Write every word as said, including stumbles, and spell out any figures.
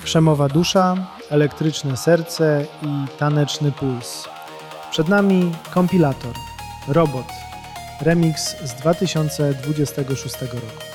Krzemowa dusza, elektryczne serce i taneczny puls. Przed nami kompilator, robot, remix z dwa tysiące dwudziestego szóstego roku.